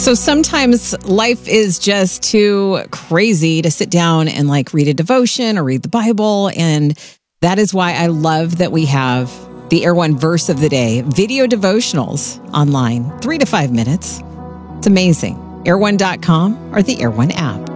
So sometimes life is just too crazy to sit down and read a devotion or read the Bible. And that is why I love that we have the Air One Verse of the Day video devotionals online, 3 to 5 minutes. It's amazing. Air1.com or the Air One app.